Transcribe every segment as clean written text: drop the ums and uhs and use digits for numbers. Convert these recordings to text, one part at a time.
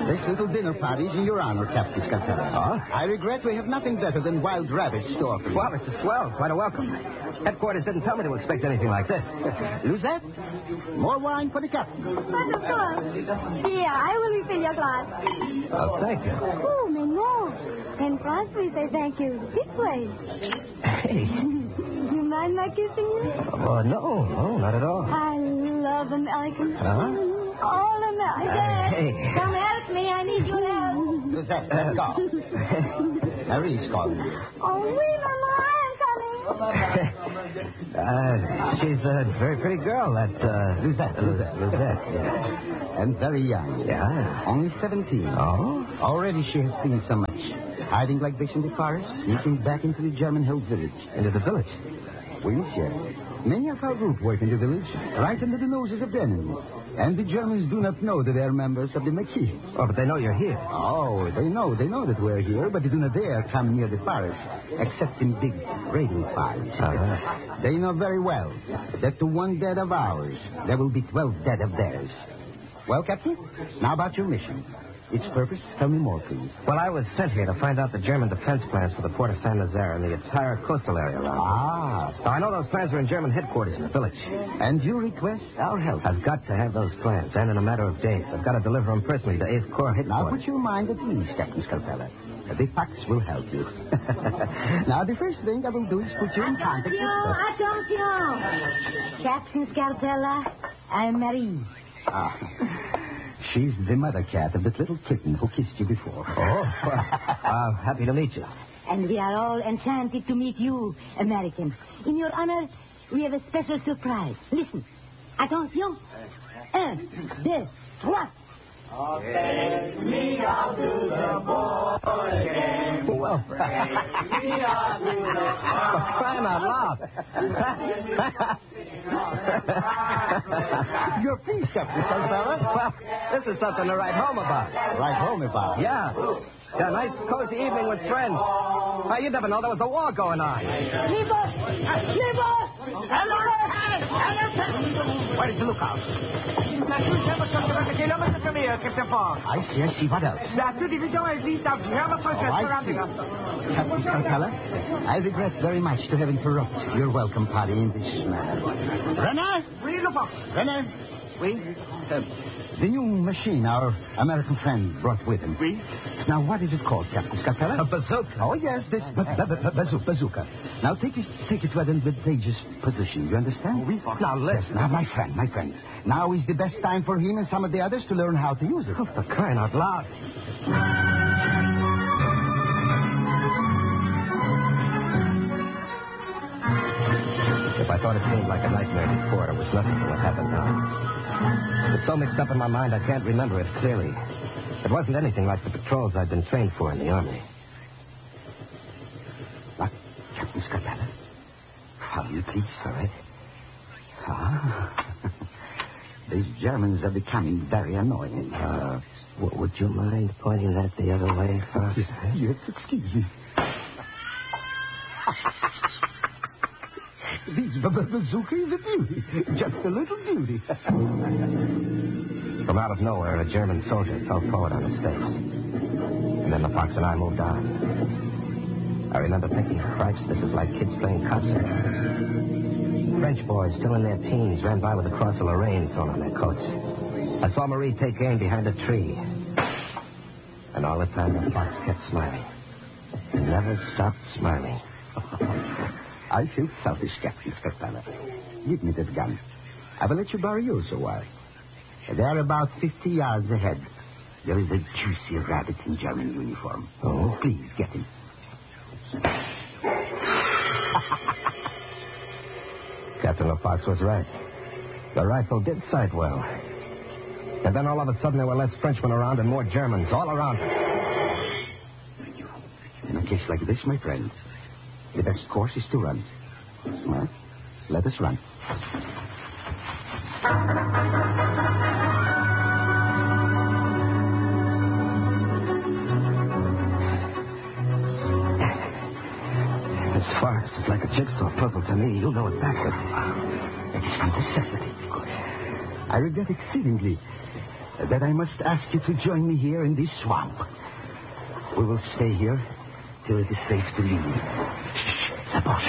This little dinner party's in your honor, Captain Scarpella. Oh? I regret we have nothing better than wild rabbits to offer you. Well, it's a swell. Quite a welcome. Headquarters didn't tell me to expect anything like this. Luzette, more wine for the captain. But of course. Here, I will refill your glass. Oh, thank you. Oh, mais non. In France, we say thank you this way. Hey. Do you mind my kissing you? Oh, no, not at all. I love Americans. Huh? All Americans. Hey. Come help me. I need your help. Luzette, let's go. Marie's calling you. Oh, oui, Mama. I'm coming. She's a very pretty girl, that, Luzette. Yeah. And very young. Yeah. Only 17. Oh? Already she has seen so much. Hiding like this in the forest, sneaking back into the German-held village. Into the village? Oui, monsieur. Many of our group work in the village, right under the noses of the enemy. And the Germans do not know that they are members of the Maquis. Oh, but they know you're here. Oh, they know that we're here, but they do not dare come near the forest, except in big raiding parties. Uh-huh. They know very well that to one dead of ours, there will be 12 dead of theirs. Well, Captain, now about your mission. Its purpose, tell me more, please. Well, I was sent here to find out the German defense plans for the port of Saint-Nazaire and the entire coastal area around. Ah. Now, I know those plans are in German headquarters in the village. And you request our help. I've got to have those plans, and in a matter of days. I've got to deliver them personally to 8th Corps Now headquarters. put your mind at ease, Captain Scarpella. The facts will help you. Now, the first thing I will do is put you in contact with... Attention. Captain Scarpella, I'm Marie. Ah. She's the mother cat of that little kitten who kissed you before. Oh, well, happy to meet you. And we are all enchanted to meet you, Americans. In your honor, we have a special surprise. Listen. Attention. 1, 2, 3. Take me out to the board again. Well, Take me out to the for crying out loud. You're pleased, Captain Scarpella? Well, this is something to write home about. Right home about. Yeah. Yeah, nice cozy evening with friends. Well, you never know there was a war going on. Where's the lookout? I see. What else? Oh, I see. Captain Scarpella, I regret very much to have interrupted your welcome party in this manner. Renner? Renner? Oui? The new machine our American friend brought with him. Oui? Now, what is it called, Captain Scarpella? A bazooka. Oh, yes, this bazooka. Now, take it to an advantageous position. You understand? Oui, Now, listen. Now, my friend. Now is the best time for him and some of the others to learn how to use it. Oh, for crying out loud. If I thought it seemed like a nightmare before, it was nothing to what happened now. It's so mixed up in my mind I can't remember it clearly. It wasn't anything like the patrols I'd been trained for in the Army. What, Captain Scarpella? How you please, sir? Ah. These Germans are becoming very annoying. Would you mind pointing that the other way first? Yes, excuse me. This bazooka is a beauty. Just a little beauty. From out of nowhere, a German soldier fell forward on his face. And then the Fox and I moved on. I remember thinking, Christ, this is like kids playing cops. French boys, still in their teens, ran by with the cross of Lorraine sewn on their coats. I saw Marie take aim behind a tree. And all the time, the Fox kept smiling. He never stopped smiling. I feel selfish, Captain Scarpella. Give me that gun. I will let you borrow yours a while. They are about 50 yards ahead. There is a juicy rabbit in German uniform. Oh? Please, get him. Captain LaFox was right. The rifle did sight well. And then all of a sudden there were less Frenchmen around and more Germans all around. In a case like this, my friend, the best course is to run. Well, let us run. This forest is like a jigsaw puzzle to me. You know it backwards. It is from necessity, of course. I regret exceedingly that I must ask you to join me here in this swamp. We will stay here till it is safe to leave. The boat.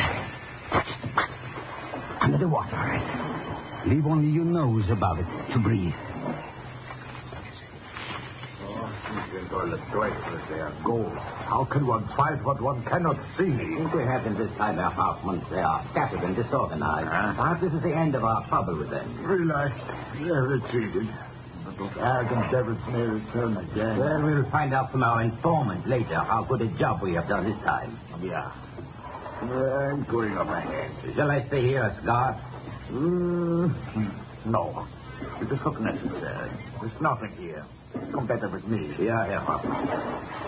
Under the water. Leave only your nose above it to breathe. They are ghosts. How can one fight what one cannot see? Since we have in this time their apartments, they are scattered and disorganized. Perhaps this is the end of our trouble with them. Relax. They have retreated. But those arrogant devils may return again. Well, we'll find out from our informant later how good a job we have done this time. Yeah. I'm going on my head. Shall I stay here as guard? No. It is not necessary. There's nothing here. Come better with me. Yeah, Papa.